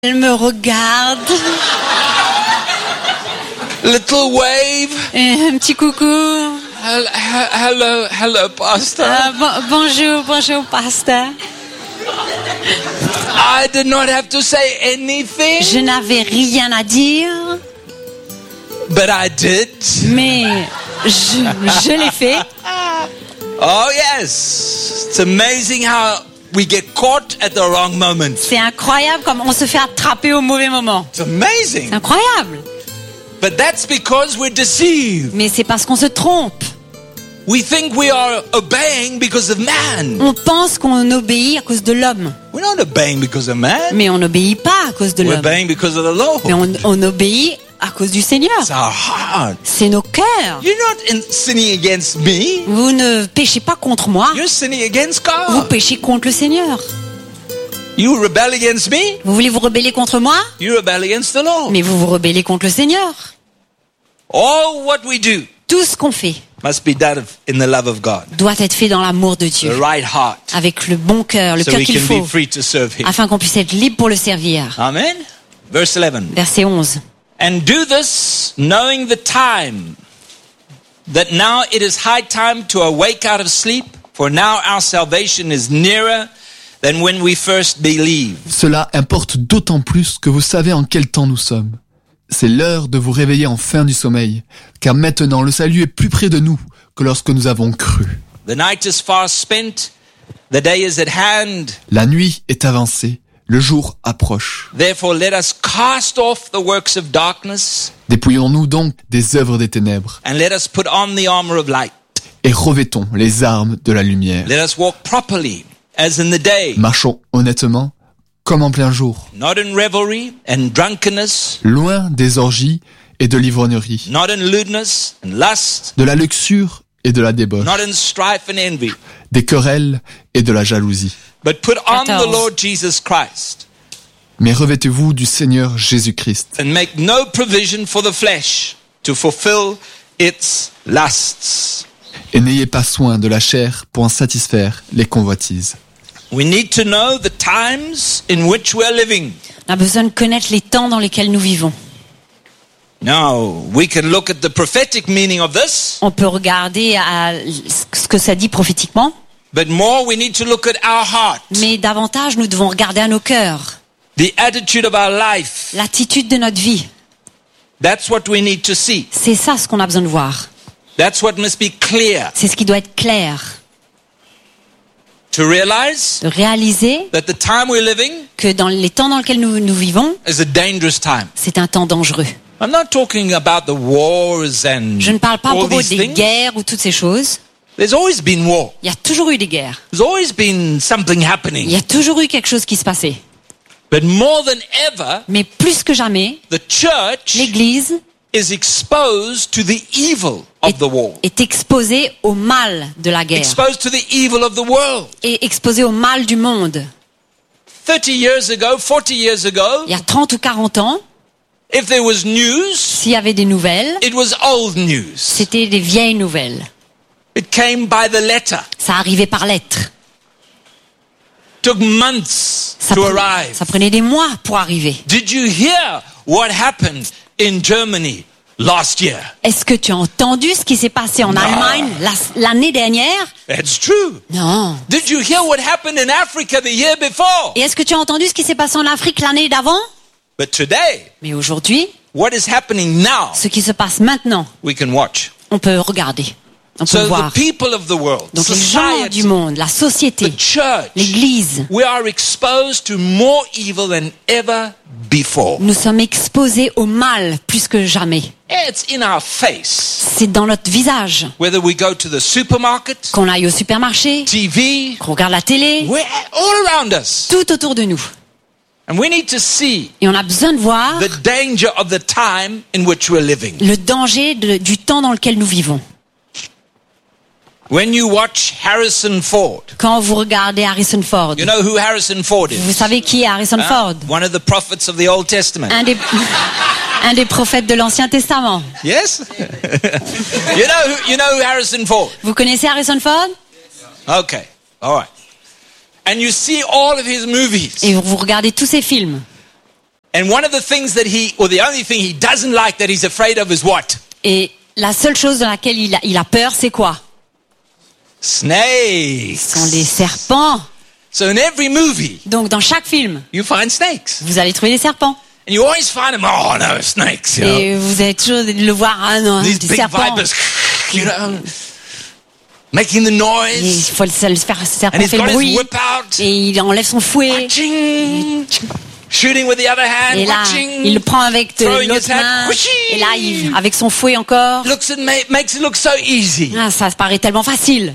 Elle me regarde. Little wave. Et un petit coucou. Hello, Pastor. Bonjour, pasteur. I did not have to say anything. Je n'avais rien à dire. But I did. Mais je l'ai fait. Oh yes. It's amazing how we get caught at the wrong moment. C'est incroyable comme on se fait attraper au mauvais moment. It's amazing. C'est incroyable. But that's because we're deceived. Mais c'est parce qu'on se trompe. We think we are obeying because of man. On pense qu'on obéit à cause de l'homme. We're not obeying because of man. Mais on n'obéit pas à cause de We're l'homme. obeying because of the Lord. Mais on obéit à cause du Seigneur. It's our heart. C'est nos cœurs. You're not sinning against me. Vous ne péchez pas contre moi. You're sinning against Vous God. péchez contre le Seigneur. You rebel against me. Vous voulez vous rebeller contre moi? You rebel against the Lord. Mais vous vous rebellez contre le Seigneur. All what we do Tout ce qu'on fait must be done in the love of God. doit être fait dans l'amour de The Dieu. right heart. Avec le bon cœur, le So cœur we qu'il can faut, be free to serve Him. afin qu'on puisse être libre pour le servir. Amen. Verse 11. Verset 11. And do this knowing the time, that now it is high time to awake out of sleep, for now our salvation is nearer than when we first believed. Cela importe d'autant plus que vous savez en quel temps nous sommes. C'est l'heure de vous réveiller en fin du sommeil, car maintenant le salut est plus près de nous que lorsque nous avons cru. The night is fast spent, the day is at hand. La nuit est avancée, le jour approche. Therefore let us cast off the works of darkness, Dépouillons-nous donc des œuvres des ténèbres and let us put on the armor of light. et revêtons les armes de la lumière. Let us walk properly, as in the day, Marchons honnêtement, comme en plein jour, not in revelry and drunkenness, loin des orgies et de l'ivrognerie, not in lewdness and lust, de la luxure et de la débauche, not in strife and envy, des querelles et de la jalousie. but put on the 14. Lord Jesus Christ, Mais revêtez-vous du Seigneur Jésus-Christ and make no provision for the flesh to fulfill its lusts. et n'ayez pas soin de la chair pour en satisfaire les convoitises. We need to know the times in which we are living. On a besoin de connaître les temps dans lesquels nous vivons. Now, we can look at the prophetic meaning of this, On peut regarder à ce que ça dit prophétiquement, but more we need to look at our heart, mais davantage nous devons regarder à nos cœurs, the attitude of our life. l'attitude de notre vie. That's what we need to see. C'est ça ce qu'on a besoin de voir. That's what must be clear. C'est ce qui doit être clair. To realize De réaliser that the time we're living que dans les temps dans lesquels nous vivons, is a dangerous time. c'est un temps dangereux. I'm not talking about the wars and Je ne parle pas à all propos these des things. guerres ou toutes ces choses. There's always been war. Il y a toujours eu des guerres. There's always been something Il happening. y a toujours eu quelque chose qui se passait. But more than ever, Mais plus que jamais, the church l'Église is exposed to the evil of the war. est exposée au mal de la guerre Exposed to the evil of the world. et exposée au mal du monde. 30 years ago, 40 years ago, Il y a 30 ou 40 ans, if there was news, s'il y avait des nouvelles, it was old news. c'était des vieilles nouvelles. It came by the letter. Ça arrivait par lettre. Took months Ça, to arrive. ça prenait des mois pour arriver. Did you hear what happened in Germany last year? Est-ce que tu as entendu ce qui s'est passé en Allemagne l'année dernière? That's true. Non. Did you hear what happened in Africa the year before? Et est-ce que tu as entendu ce qui s'est passé en Afrique l'année d'avant? But today, Mais aujourd'hui, what is happening now, ce qui se passe maintenant, we can watch. on peut regarder. On peut So voir. the people of the world, Donc les gens du society, monde, la société, the church, l'Église, we are exposed to more evil than ever before. nous sommes exposés au mal plus que jamais. It's in our face. C'est dans notre visage. Whether we go to the supermarket, Qu'on aille au supermarché, TV, qu'on regarde la télé, we're all around us. tout autour de nous. And we need to see Et on a besoin de voir the danger of the time in which we're living. le danger du temps dans lequel nous vivons. When you watch Harrison Ford, Quand vous regardez Harrison Ford, you know who Harrison Ford vous is? savez qui est Harrison Huh? Ford? One of the prophets of the Old Testament. Un des prophètes de l'Ancien Testament. Yes? you know who Harrison Ford? Vous connaissez Harrison Ford? Okay. All right. And you see all of his movies. Et vous regardez tous ses films. And one of the things that the only thing he doesn't like that he's afraid of is what? Et la seule chose dans laquelle il a peur, c'est quoi? Snakes. Ce sont les serpents. So in every movie, Donc dans chaque film, you find snakes. vous allez trouver des serpents. And you always find them, oh no, snakes, you know. Et vous allez toujours le voir, ah non, These des big serpents. vipers, you know, making the Et il noise. faut le serpent And he's fait le got his bruit. whip out. Et il enlève son fouet. Watching. Shooting with the other hand, Et là, watching. il le prend avec Throwing l'autre his hand. main. Whooshie. Et là, avec son fouet encore. Looks and makes it look so easy. Ah, ça paraît tellement facile.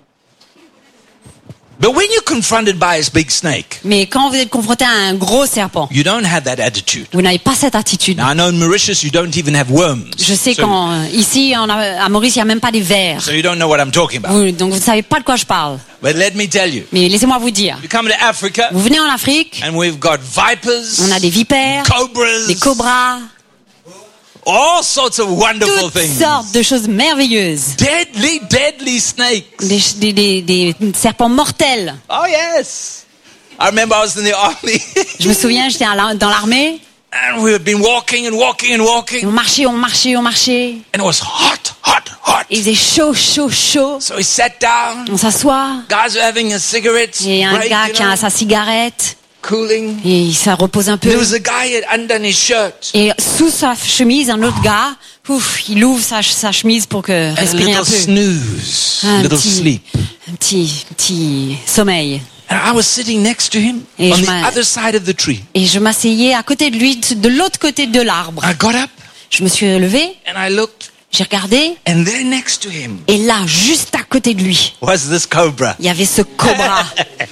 But when you're confronted by this big snake, Mais quand vous êtes confronté à un gros serpent, you don't have that attitude. vous n'avez pas cette attitude. Now I know in Mauritius you don't even have worms. Je sais ici, à Maurice, il n'y a même pas des vers. So you don't know what I'm talking about. Donc vous ne savez pas de quoi je parle. But let me tell you. Mais laissez-moi vous dire. You come to Africa Vous venez en Afrique, and we've got vipers, on a des vipères, cobras, des cobras, all sorts of wonderful toutes things. sortes de choses merveilleuses. Deadly snakes. Des serpents mortels. Oh yes. I remember I was in the army Je me souviens, j'étais dans l'armée. and we had been walking and walking and Et walking on marchait. and it was hot. Il faisait chaud. So we sat down. On s'assoit. Guys were having a cigarette Et un break, gars you qui know, a sa cigarette. cooling. Et il se repose un There peu. was a guy had undone his shirt. Et sous sa chemise, un autre gars, il ouvre sa chemise pour que And a respirer un little peu. snooze, Un little sleep. petit sommeil. And I was sitting next to him Et on je the m'a- other side of the tree. Et je m'asseyais à côté de lui, de l'autre côté de l'arbre. I got up Je me suis levée, and I looked, j'ai regardé, and there next to him et là, juste à côté de lui, was this cobra. il y avait ce cobra.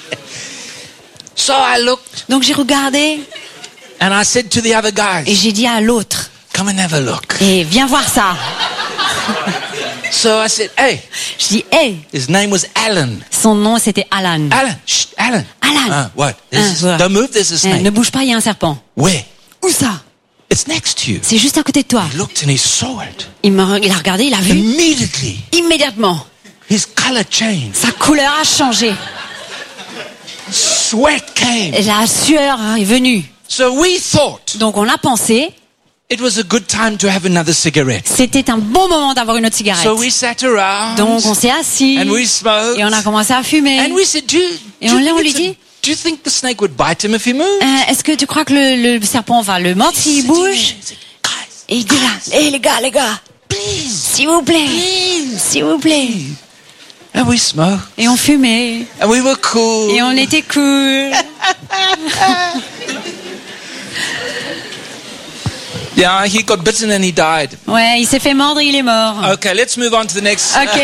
So I looked Donc j'ai regardé and I said to the other et guys, j'ai dit à l'autre, come and have a look. et viens voir ça. So I said, hey, Je dis, hey, his name was Alan. son nom c'était Alan. Alan, shh, Alan. Alan. What? Voilà. Don't move, there's a snake. Ne bouge pas, il y a un serpent. Where? Où ça? It's next to you. C'est juste à côté de toi. He looked and he saw it. Il a regardé, il a vu. Immediately, Immédiatement, his color changed. sa couleur a changé. Sweat came. Et la sueur est venue. So we thought Donc on a pensé, it was a good time to have another cigarette. c'était un bon moment d'avoir une autre cigarette. So we sat around Donc on s'est assis and we smoked. et on a commencé à fumer. And we said, Et on lui dit, do you think the snake would bite him if he moved? Est-ce que tu crois que le serpent va le mordre s'il bouge? Et il dit là, hé les gars, Please. s'il vous plaît, s'il vous plaît. And we smoked. Et on fumait. And we were cool. Et on était cool. Yeah, he got bitten and he died. Ouais, il s'est fait mordre et il est mort. Okay, let's move on to the next. Ok.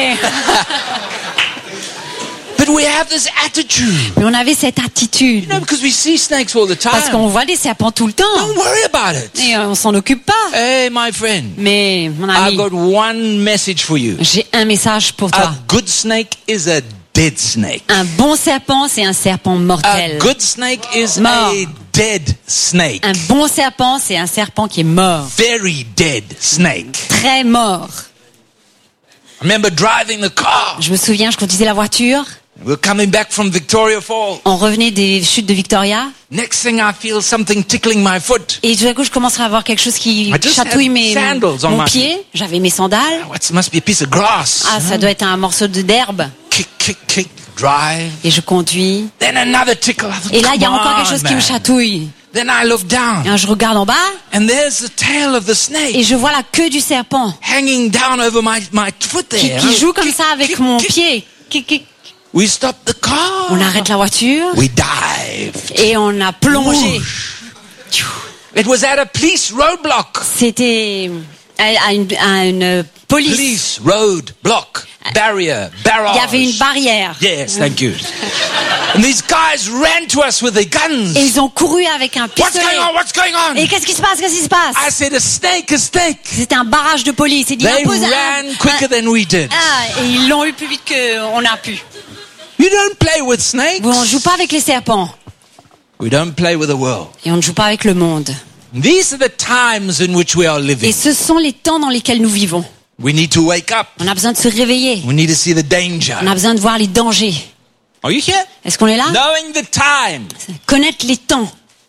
But we have this attitude. Mais on avait cette attitude. You know, because we see snakes all the Parce time. qu'on voit des serpents tout le temps. Don't worry about it. Et on s'en occupe pas. Hey, my friend. Mais, mon I've ami, got one message for you. j'ai un message pour A toi. good snake is a dead snake. Un bon serpent, c'est un serpent A mortel. good snake is Mort. a dead snake. Un bon serpent, c'est un serpent qui est mort. Very dead snake. Très mort. I remember driving the car. Je me souviens, je conduisais la voiture. We're coming back from Victoria Falls. On revenait des chutes de Victoria. Next thing I feel something tickling my foot. Et tout d'un coup, je commencerai à avoir quelque chose qui I just chatouille had sandals on mon my pied. J'avais mes sandales. Oh, it must be a piece of grass. Ah, ça doit être un morceau d'herbe. Kick, drive. Et je conduis. Then another tickle. I thought, Et là, il y a "Come encore quelque on, chose qui me man." chatouille. Then I look down. Et je regarde en bas And there's the tail of the snake et je vois la queue du serpent hanging down over my foot there. qui joue comme Kick, ça avec kick, mon kick. pied. Kick, kick. We stop the car. On arrête la voiture We dived. et on a plongé. It was at a police roadblock. C'était à une police. Police roadblock. Barrier. Barrage. Il y avait une barrière. Yes, thank you. And these guys ran to us with their guns. Et ils ont couru avec un What's pistolet. going on? What's going on? Et qu'est-ce qui se passe? Qu'est-ce qui se passe? I said, a snake. C'était un barrage de police. Il dit, They impose ran quicker than we did. et ils l'ont eu plus vite qu'on a pu. You don't play with snakes. On ne joue pas avec les serpents. We don't play with the world. Et on ne joue pas avec le monde. These are the times in which we are Et living. ce sont les temps dans lesquels nous vivons. We need to wake up. On a besoin de se réveiller. We need to see the danger. On a besoin de voir les dangers. Are you here? Est-ce qu'on est là? Knowing the time. Connaître les temps.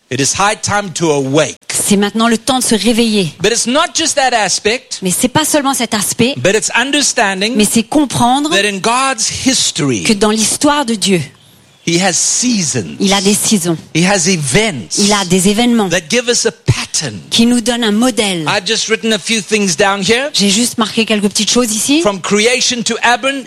It is high time to awake. C'est maintenant le temps de se réveiller. But it's not just that aspect, Mais c'est pas seulement cet aspect, but it's understanding mais c'est comprendre that in God's history, que dans l'histoire de Dieu, He has seasons. il a des saisons, He has events il a des événements that give us a pattern. qui nous donnent un modèle. I've just written a few things down here. J'ai juste marqué quelques petites choses ici. From creation to Abraham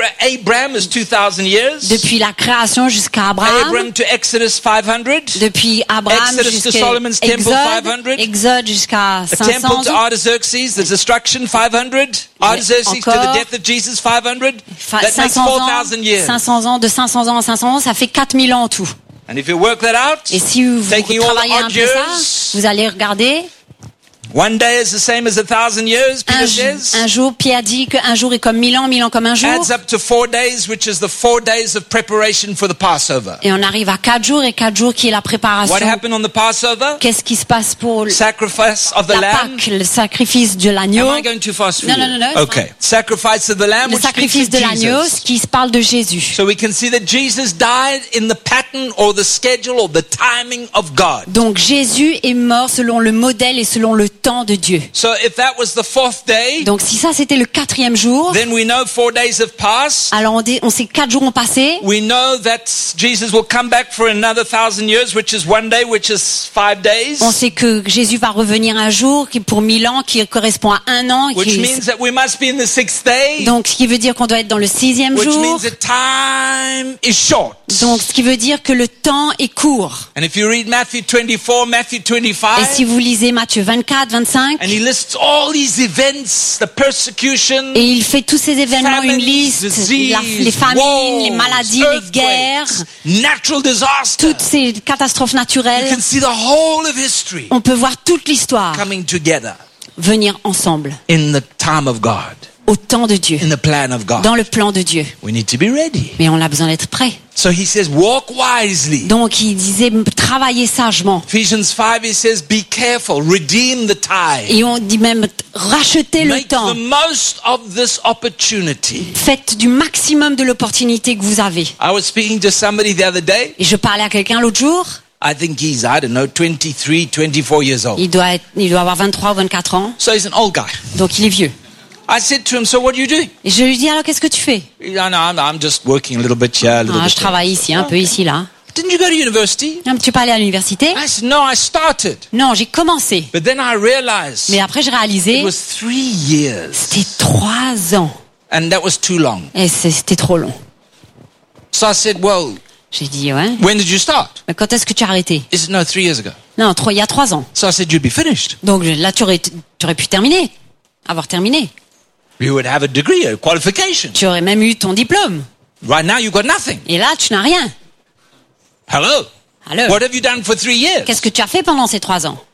is 2,000 years. Depuis la création jusqu'à Abraham, Abraham to Exodus 500. depuis Abraham Exodus to Solomon's jusqu'à temple, 500. Exode jusqu'à A temple 500 to ans. Artaxerxes, the destruction 500. Artaxerxes to the encore. death of Jesus 500. That makes 500 ans, 4,000 years. 500 ans, de 500 ans à 500 ans, ça fait 4000 ans en tout. And if you work that out, Et si vous taking all the travaillez un odd peu ça, years, vous allez regarder. one day is the same as 1,000 years, Peter says. Un jour, Pierre dit qu'un jour est comme 1000 ans comme un jour. Adds up to 4 days, which is the 4 days of preparation for the Passover. Et on arrive à 4 jours, et 4 jours qui est la préparation. What happened on the Passover? Qu'est-ce qui se passe pour Sacrifice of the la lamb. Pâque, le sacrifice de l'agneau? Am I going too fast for No, you? no, no, no, it's Okay. Sacrifice of the lamb, Le which speaks sacrifice of de l'agneau, Jesus. ce qui se parle de Jésus. So we can see that Jesus died in the pattern or the schedule or the timing of God. Donc Jésus est mort selon le modèle et selon le temps de Dieu. So if that was the 4th day, Donc si ça c'était le 4e jour, then we know 4 days have passed. alors on sait 4 jours ont passé. We know that Jesus will come back for another 1,000 years, which is 1 day, which is 5 days. On sait que Jésus va revenir un jour qui pour 1000 ans, qui correspond à un an. Which means that we must be in the 6th day. Donc ce qui veut dire qu'on doit être dans le 6e Which jour. means that time is short. Donc ce qui veut dire que le temps est court. And if you read Matthew 24, Matthew Et 25, si vous lisez Matthieu 24, 25, and he lists all these events, the persecution, et il fait tous ces événements, une liste, disease, les famines, les wars, maladies, les guerres, natural disasters. toutes ces catastrophes You naturelles, can see the whole of history on peut voir toute l'histoire coming together venir ensemble in the time of God, au temps de Dieu, in the plan of God. dans le plan de Dieu. We need to be ready. Mais on a besoin d'être prêt. So he says, walk wisely. Donc il disait travailler sagement. Ephesians 5, he says, be careful, redeem the time. Et on dit même racheter le Make temps. the most of this opportunity. Faites du maximum de l'opportunité que vous avez. I was speaking to somebody the other day. Et je parlais à quelqu'un l'autre jour. I think he's, 23, 24 years old. Il doit avoir 23 ou 24 ans. So he's an old guy. Donc il est vieux. I said to him, so what do you do? Et je lui dis alors qu'est-ce que tu fais? He said, no, I'm just working a little bit here, a little Ah, bit je there. travaille ici, un peu ici, là. Didn't you go to university? Ah, tu peux aller à l'université? I said, no, I started. Non, j'ai commencé. But then I realized Mais après j'ai it réalisé, was 3 years. c'était 3 ans. And that was too long. Et c'était trop long. So I said, well, J'ai dit, ouais. when did you start? Mais quand est-ce que tu as arrêté? He said, no, 3 years ago. Non, il y a 3 ans. So I said, you'd be finished. Donc là, tu aurais pu terminer. Avoir terminé. You would have a degree, a qualification. Tu aurais même eu ton diplôme. Right now, you've got nothing. Et là, tu n'as rien. Hello? Alors, What have you done for 3 years? qu'est-ce que tu as fait pendant ces 3 ans?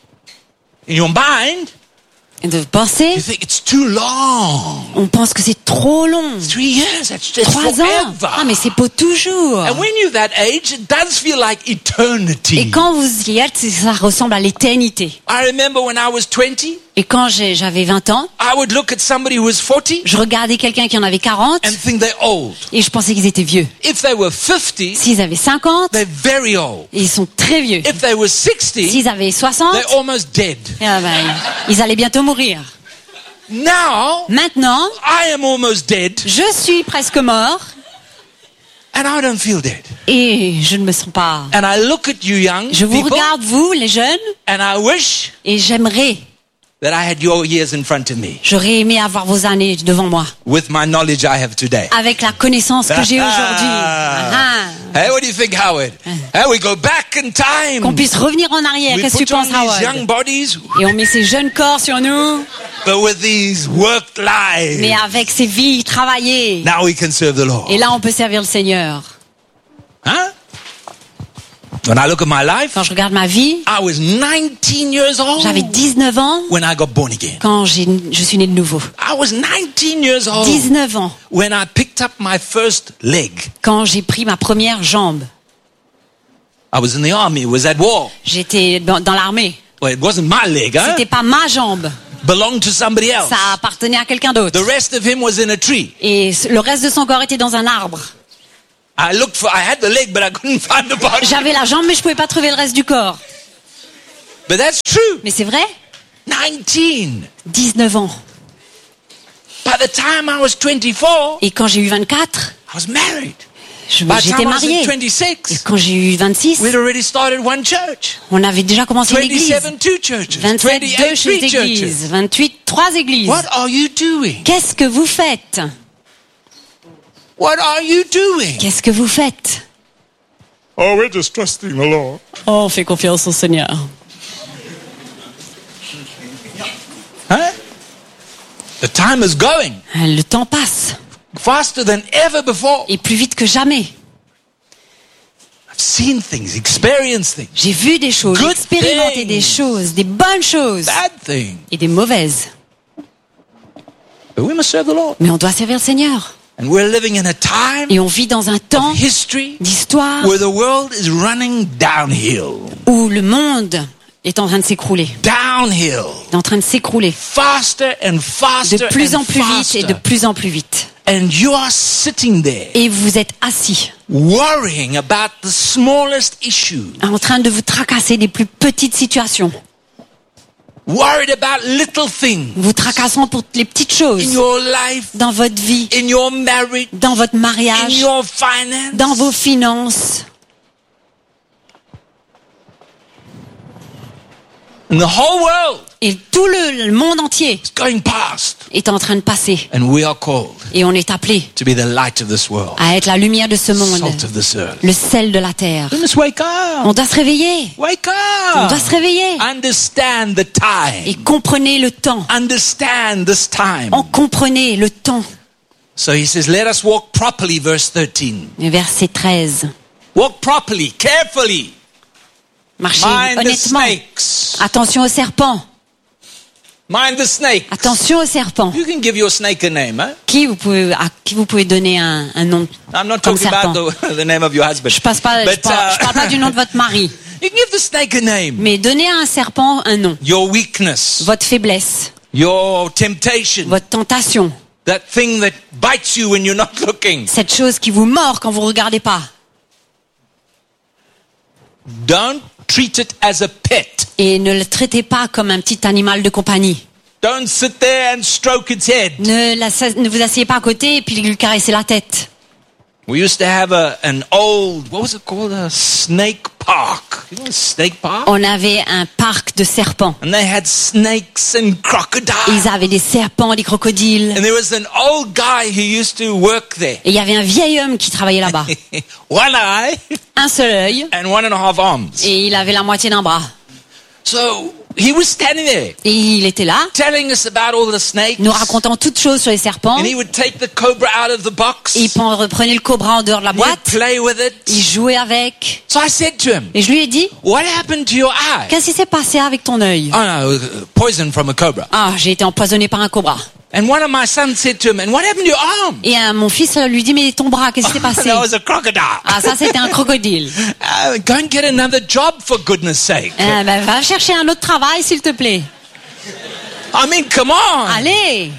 In your mind, Et de penser, you think it's too long. on pense que c'est trop long. 3 years, that's 3 ans. forever. Ah, mais c'est pour toujours. And when you're that age, it does feel like Et eternity. quand vous y êtes, ça ressemble à l'éternité. I remember when I was 20, Et quand j'avais 20 ans, I would look at somebody who was 40 je regardais quelqu'un qui en avait 40 and think they're old. et je pensais qu'ils étaient vieux. If they were 50, S'ils avaient 50, they're very old. ils sont très vieux. If they were 60, S'ils avaient 60, they're almost dead. ah ben, ils allaient bientôt mourir. Now, Maintenant, I am almost dead je suis presque mort and I don't feel dead. et je ne me sens pas. And I look at you young Je vous people regarde, vous, les jeunes, and I wish et j'aimerais, that I had your years in front of me j'aurais aimé avoir vos années devant moi, with my knowledge I have today. avec la connaissance que j'ai aujourd'hui. Ah, Hey, what do you think, Howard? Hey, we go back in time. qu'on puisse revenir en arrière. We Qu'est-ce que put tu on penses, these young Howard? bodies, Et on met ces jeunes corps sur nous, but with these worked lives. mais avec ces vies travaillées. Now we can serve the Lord. Et là, on peut servir le Seigneur. Huh? When I look at my life, Quand je regarde ma vie, I was 19 years old j'avais 19 ans when I got born again. quand je suis né de nouveau. I was 19 years old 19 ans when I picked up my first leg. quand j'ai pris ma première jambe. I was in the army, was at war. J'étais dans l'armée. Well, it wasn't my leg, huh? C'était pas ma jambe. Belonged to somebody else. Ça appartenait à quelqu'un d'autre. The rest of him was in a tree. Et le reste de son corps était dans un arbre. I had the leg, but I couldn't find the body. J'avais la jambe, mais je pouvais pas trouver le reste du corps. But that's true. Mais c'est vrai. 19 ans. By the time I was 24, Et quand j'ai eu 24, I was married. By the j'étais time I was mariée. Et 26, quand j'ai eu 26, we'd already started one church. on avait déjà commencé l'église. 27, 2 churches. 27, 2 28, 3 churches. églises. 28, 3 églises. What are you doing? Qu'est-ce que vous faites? What are you doing? Qu'est-ce que vous faites? Oh, we're just trusting the Lord. Oh, on fait confiance au Seigneur. Huh? The time is going Le temps passe. faster than ever before. Et plus vite que jamais. I've seen things, experienced things, J'ai vu des choses, Good expérimenté things. des choses, des bonnes choses bad things. et des mauvaises. But we must serve the Lord. Mais on doit servir le Seigneur. And we're living in a time Et on vit dans un temps of history d'histoire where the world is running downhill. où le monde est en train de s'écrouler. Downhill. Il est en train de s'écrouler. Faster and faster De plus and en plus vite et de faster. plus en plus vite. And you are sitting there Et vous êtes assis, worrying about the smallest issue, en train de vous tracasser des plus petites situations. worried about little things Vous tracassant pour les petites in choses your life, dans votre vie, in your marriage, dans votre in mariage, your finance. dans vos finances. And the whole world Et tout le monde entier is going past. est en train de passer. And we are called Et on est appelé to be the light of this world, à être la lumière de ce monde, salt of this earth. le sel de la terre. We must wake up. On doit se réveiller. Wake On up. doit se réveiller. Understand the Et time. comprenez le temps. Understand this time. En comprenez le temps. So he says, let us walk properly, verse 13. Verset 13. Walk properly, carefully. Marchez Mind the honnêtement. snakes. Attention aux serpents. Mind the snake. Attention aux serpents. You can give your snake a name, huh? À qui vous pouvez donner un nom I'm not comme talking serpent. about the name of your husband. Je parle pas du nom de votre mari. You can give the snake a name. Mais donnez à un serpent un nom. Your weakness, Votre faiblesse, your temptation, votre tentation, that thing that bites you when you're not looking. cette chose qui vous mord quand vous regardez pas. Don't treat it as a pet. Et ne le traitez pas comme un petit animal de compagnie. Don't sit there and stroke its head. Ne vous asseyez pas à côté et puis lui caresser la tête. We used to have an old, what was it called? A snake park. You know a snake park? On avait un parc de serpents. And they had snakes and crocodiles. Ils avaient des serpents, des crocodiles. And there was an old guy who used to work there. Et il y avait un vieil homme qui travaillait là-bas. One eye Un seul œil. and 1.5 arms. Et il avait la moitié d'un bras. So he was standing there Et il était là, telling us about all the snakes. nous racontant toutes choses sur les serpents. And he would take the cobra out of the box. Il prenait le cobra en dehors de la He'd boîte. play with Il it. jouait avec. So I said to him, Et je lui ai dit, what happened to your eye? qu'est-ce qui s'est passé avec ton œil? Oh no, poison from a cobra. Ah, j'ai été empoisonné par un cobra. And one of my sons said to him, and what happened to your arm? Et mon fils lui dit, mais ton bras, qu'est-ce qui s'est passé? That was a crocodile. Ah, ça c'était un crocodile. Go and get another job for goodness sake. Va chercher un autre travail, s'il te plaît. I mean, come on. Allez!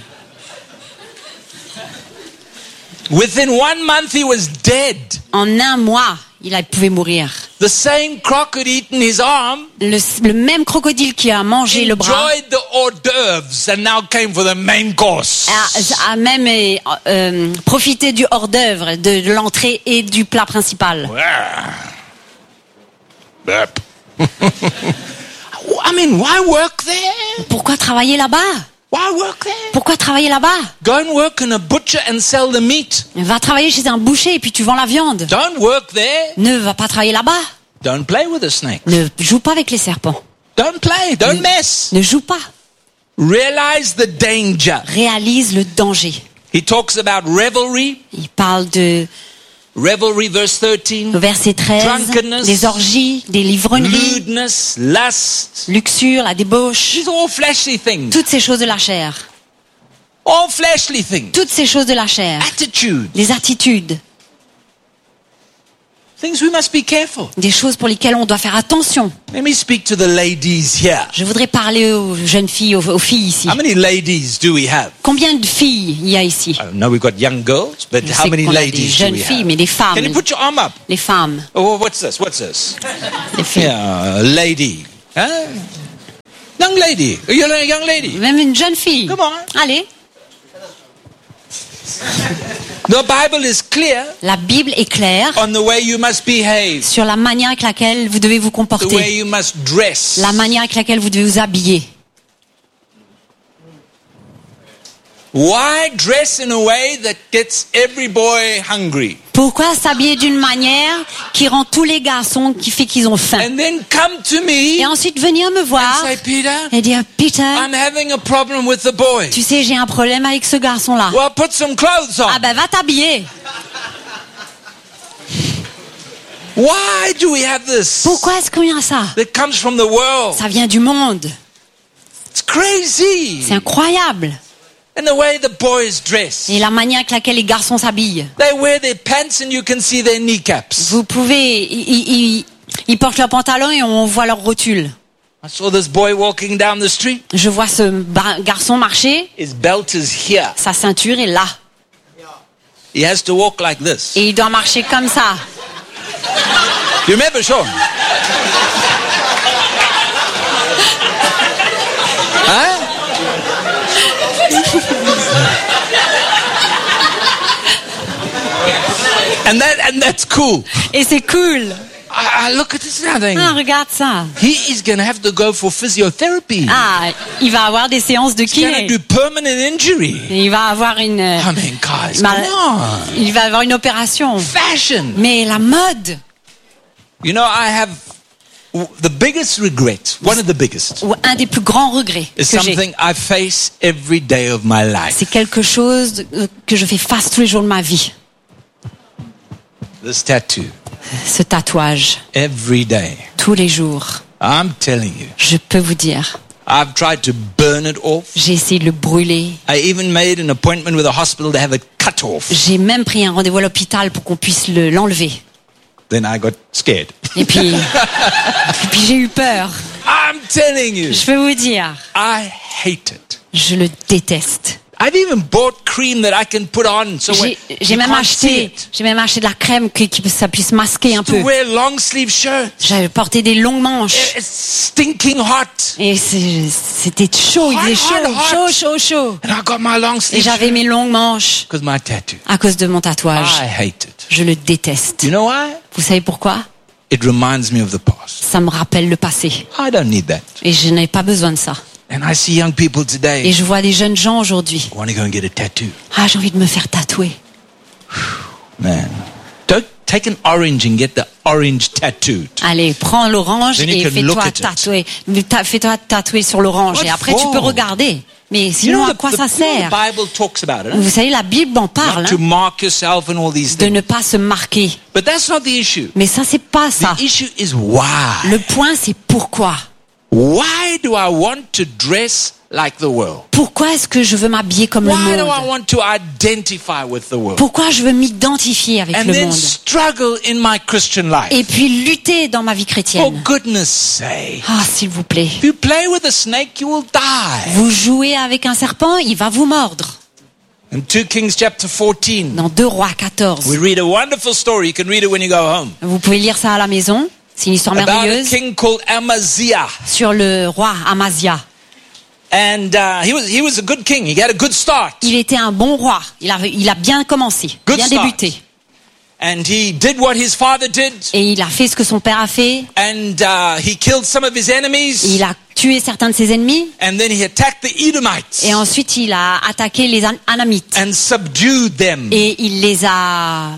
Within 1 month he was dead. En un mois, il pouvait mourir. The same croc had eaten his arm, Le même crocodile qui a mangé le bras enjoyed the hors d'oeuvres, and now came for the main course. a même profité du hors-d'œuvre, de l'entrée et du plat principal. Burp. I mean, why work there? Pourquoi travailler là-bas? Why work there? Pourquoi travailler là-bas? Go and work in a butcher and sell the meat. Va travailler chez un boucher et puis tu vends la viande. Don't work there. Ne va pas travailler là-bas. Don't play with the snake. Ne joue pas avec les serpents. Don't play. Don't mess. Ne joue pas. Realize the danger. Réalise le danger. He talks about revelry. Il parle de Revelry, verse 13. verset 13, Drunkenness. des orgies, des livrogneries, Lewdness, lust. luxure, la débauche, These are all fleshly things. toutes ces choses de la chair. All fleshly things. Toutes ces choses de la chair. Attitude. Les attitudes. Things we must be careful. Des choses pour lesquelles on doit faire attention. Let me speak to the ladies here. Je voudrais parler aux jeunes filles, aux filles ici. How many ladies do we have? Combien de filles il y a ici? I know we've got young girls, but Je how sais many qu'on a des ladies do jeunes we filles, have? mais des femmes. Can you put your arm up? Les femmes. Oh, what's this? What's this? Les filles. Yeah, a lady. Huh? Young lady. You're a young lady. Même une jeune fille. Come on. Allez. The Bible is clear La Bible est claire on the way you must behave, sur la manière avec laquelle vous devez vous the way comporter, you must dress. la manière avec laquelle vous devez vous habiller. Why dress in a way that gets every boy hungry? Pourquoi s'habiller d'une manière qui rend tous les garçons, qui fait qu'ils ont faim? And then come to me Et ensuite venir me voir and say, Peter, et dire, Peter, I'm having a problem with the boy. tu sais, j'ai un problème avec ce garçon-là. Well, put some clothes on. Ah ben va t'habiller. Why do we have this? Pourquoi est-ce qu'il y a ça? That comes from the world. Ça vient du monde. It's crazy. C'est incroyable. And the way the boys dress. Et la manière avec laquelle les garçons s'habillent. They wear their pants and you can see their kneecaps. Vous pouvez, ils portent leurs pantalons et on voit leurs rotules. I saw this boy walking down the street. Je vois ce garçon marcher, His belt is here. sa ceinture est là. He has to walk like this. Et il doit marcher comme ça. You remember, Sean? Huh? and that's cool. Et c'est cool. I look at this now thing. Ah, regarde ça. He is going to have to go for physiotherapy. Ah, il va avoir des séances de He's going to kiné. do permanent injury. Il va avoir une, I mean, guys, mal- come on. il va avoir une opération. Fashion. Mais la mode, You know, I have the biggest regret, one of the biggest, ou un des plus grands regrets is que j'ai, something I face every day of my life. c'est quelque chose que je fais face tous les jours de ma vie. This tattoo. Ce tatouage, Every day. tous les jours. I'm telling you. Je peux vous dire, I've tried to burn it off. j'ai essayé de le brûler. I even made an appointment with a hospital to have it cut off. J'ai même pris un rendez-vous à l'hôpital pour qu'on puisse l'enlever. Then I got scared. Et puis j'ai eu peur. I'm telling you. Je peux vous dire, I hate it. je le déteste. I've even bought cream that I can put on so when J'ai you même can't see acheté, it. j'ai même acheté de la crème que ça puisse masquer un To peu. wear long sleeve shirts. J'avais porté des longues manches. It's stinking hot. Et c'était chaud, il faisait Hot. chaud. And I got my long Et sleeve j'avais mes longues manches because my tattoo. à cause de mon tatouage. I hate it. Je le déteste. You know why? Vous savez pourquoi? It reminds me of the past. Ça me rappelle le passé. I don't need that. Et je n'ai pas besoin de ça. And I see young people Et today je vois des jeunes gens aujourd'hui. want to go and get a tattoo. Ah, j'ai envie de me faire tatouer. Man, don't take an orange and get the orange tattooed. Allez, prends l'orange Then you et can look fais-toi at it. tatouer. Fais-toi tatouer sur l'orange. What Et après, tu peux for? regarder. Mais sinon, à quoi ça sert? the Bible talks about it. Vous savez, la Bible en parle, Not to hein, mark yourself and all these de things. ne pas se marquer. But that's not the issue. Mais ça, c'est pas ça. The issue is why. Le point, c'est pourquoi. Why do I want to dress like the world? Pourquoi est-ce que je veux m'habiller comme le Why do I monde? want to identify with the world? Pourquoi je veux m'identifier avec And le then monde? struggle in my Christian life. Et puis lutter dans ma vie For chrétienne. goodness sake. Ah, s'il vous plaît. If you play with a snake, you will die. Vous jouez avec un serpent, il va vous mordre. In 2 Kings chapter 14, Dans 2 Rois 14. we read a wonderful story. You can read it when you go home. Vous pouvez lire ça à la maison. C'est une histoire About a merveilleuse king called Amaziah. sur le roi Amaziah. And he was a good king. He had a good start. Il était un bon roi. Il a bien commencé, Good bien start. débuté. And he did what his father did. Et il a fait ce que son père a fait. And he killed some of his enemies. Il a tué certains de ses ennemis. And then he attacked the Edomites. Et ensuite, il a attaqué les Anamites. And subdued them. Et il les a...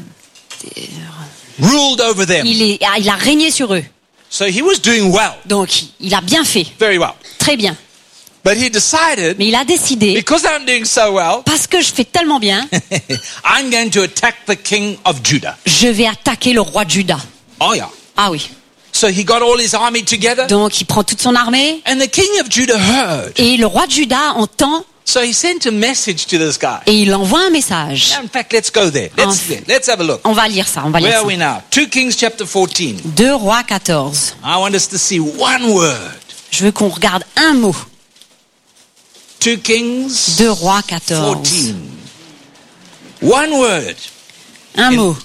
Ruled over them. Il a régné sur eux. So he was doing well. Donc, il a bien fait. Very well. Très bien. But he decided, Mais il a décidé, because I'm doing so well, parce que je fais tellement bien, I'm going to attack the king of Judah. je vais attaquer le roi de Juda. Oh yeah. Ah oui. So he got all his army together. Donc, il prend toute son armée. And the king of Judah heard Et le roi de Juda entend So he sent a message to this guy. Et il envoie un message. In fact, let's go there. Let's have a look. On va lire ça, Where are we now? 2 Kings chapter 14. 2 Rois 14. I want us to see one word. Je veux qu'on regarde un mot. 2 Kings 2 Rois 14. 14. One word. Un mot.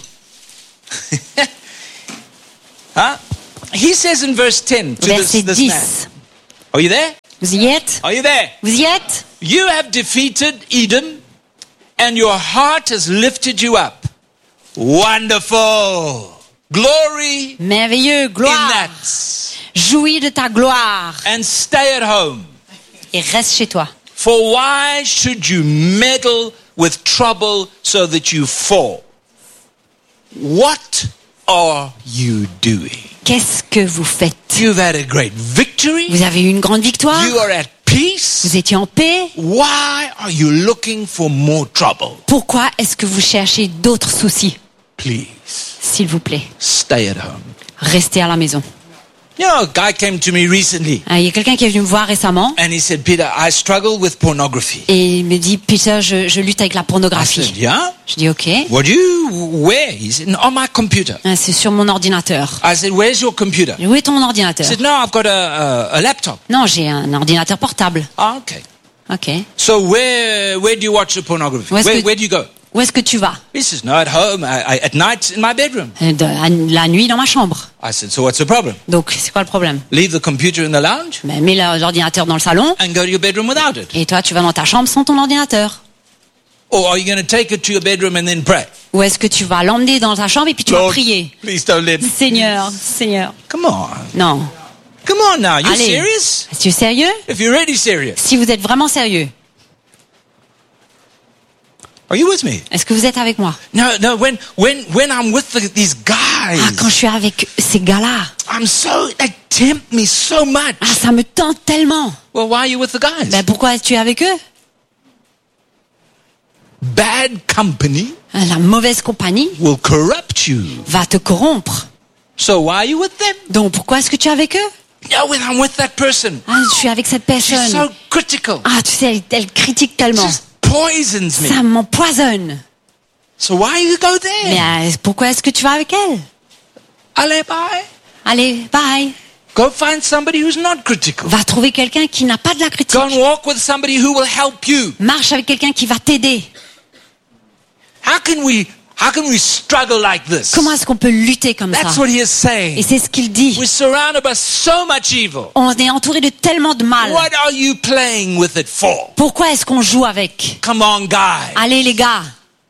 Huh? He says in verse 10 to Verset this 10. man. Are you there? Vous y êtes? Are you there? Vous y êtes? You have defeated Edom, and your heart has lifted you up. Wonderful. Glory Merveilleux, in gloire. that. Jouis de ta gloire. And stay at home. Et reste chez toi. For why should you meddle with trouble so that you fall? What are you doing? Qu'est-ce que vous faites? You've had a great victory. Vous avez eu une grande victoire? You are at peace. Vous étiez en paix? Why are you looking for more trouble? Pourquoi est-ce que vous cherchez d'autres soucis? Please, S'il vous plaît, stay at home. restez à la maison. You know, a guy came to me recently Il y a quelqu'un qui est venu me voir récemment and he said, Peter, I struggle with pornography. et il me dit, Peter, je lutte avec la I said, pornographie. yeah? Je dis, ok. What do you, where? He said, on my computer. C'est sur mon ordinateur. I said, where's your computer? Où est ton He ordinateur? said, no, I've got a laptop. Non, j'ai un ordinateur portable. Ah, okay. Ok. So where do you watch the pornography? Where do you go? Où est-ce que tu vas? He says, no, at home, at night in my bedroom. La nuit dans ma chambre. I said, so what's the problem? Donc, c'est quoi le problème? Leave the computer in the lounge Ben, mets l'ordinateur dans le salon and go to your bedroom without it. et toi, tu vas dans ta chambre sans ton ordinateur. Or are you going to take it to your bedroom and then pray? Ou est-ce que tu vas l'emmener dans ta chambre et puis tu vas prier? Please don't let me. Seigneur, Seigneur. Come on. Non. Come on now. You Allez. serious? Es-tu sérieux? If you're really serious. Si vous êtes vraiment sérieux, Are you with me? est-ce que vous êtes avec moi? No, when I'm with these guys, Quand je suis avec ces gars-là, they tempt me so much. ça me tente tellement. Well, why are you with the guys? Ben, pourquoi es-tu avec eux? Bad company La mauvaise compagnie will corrupt you. va te corrompre. So why are you with them? Donc, pourquoi est-ce que tu es avec eux? No, when I'm with that person, Je suis avec cette she's personne. so critical. Tu sais, elle critique tellement. Just poisons me. Ça m'empoisonne. So why you go there? Mais pourquoi est-ce que tu vas avec elle? Allez, bye. Allez, bye. Go find somebody who's not critical. Va trouver quelqu'un qui n'a pas de la critique. Go and walk with somebody who will help you. Marche avec quelqu'un qui va t'aider. How can we struggle like this? Comment est-ce qu'on peut lutter comme That's ça? what he is Et saying. c'est ce qu'il dit. We're surrounded by so much evil. On est entouré de tellement de mal. What are you playing with it for? Pourquoi est-ce qu'on joue avec? Come on, guys. Allez les gars,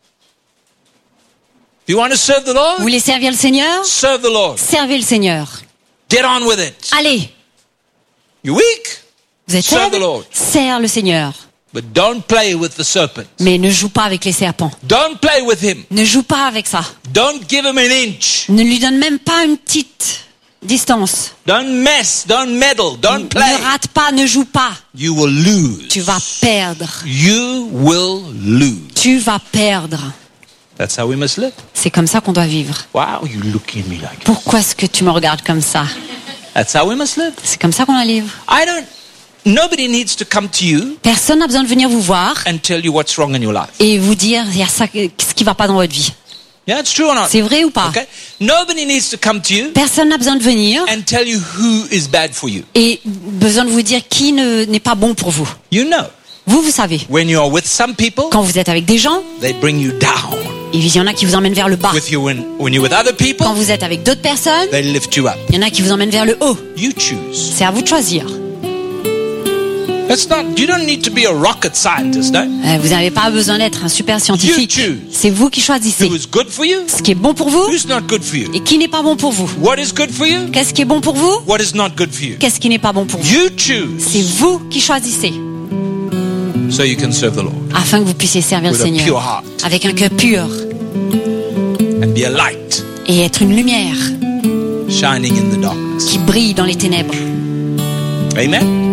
You want to serve the vous Lord? voulez servir le Seigneur? Serve the Lord. Servez le Seigneur. Get on with it. Allez, You weak? vous êtes Serve the faibles? Lord. Serre le Seigneur. But don't play with the serpent. Mais ne joue pas avec les serpents. Don't play with him. Ne joue pas avec ça. Don't give him an inch. Ne lui donne même pas une petite distance. Don't mess. Don't meddle. Don't play. Ne rate pas, ne joue pas. You will lose. Tu vas perdre. You will lose. Tu vas perdre. That's how we must live. C'est comme ça qu'on doit vivre. Wow, you looking at me like that. Pourquoi est-ce que tu me regardes comme ça? That's how we must live. C'est comme ça qu'on doit vivre. Nobody needs to come to you Personne n'a besoin de venir vous voir and tell you what's wrong in your life. et vous dire il y a ça, ce qui va pas dans votre vie. Yeah, it's true or not? C'est vrai ou pas? Okay. Nobody needs to come to you Personne n'a besoin de venir and tell you who is bad for you. et besoin de vous dire qui n'est pas bon pour vous. You know, Vous savez. when you are with some people, Quand vous êtes avec des gens, they bring you down. il y en a qui vous emmènent vers le bas. With you, when you're with other people, Quand vous êtes avec d'autres personnes, they lift you up. il y en a qui vous emmènent vers le haut. You choose. C'est à vous de choisir. You don't need to be a rocket scientist, no? Vous n'avez pas besoin d'être un super scientifique. You choose. C'est vous qui choisissez Who is good for you? ce qui est bon pour vous Who's not good for you? et qui n'est pas bon pour vous. What is good for you? Qu'est-ce qui est bon pour vous? What is not good for you? Qu'est-ce qui n'est pas bon pour vous? You choose C'est vous qui choisissez so you can serve the Lord afin que vous puissiez servir le with a pure Seigneur heart avec un cœur pur and be a light et être une lumière shining in the darkness. qui brille dans les ténèbres. Amen.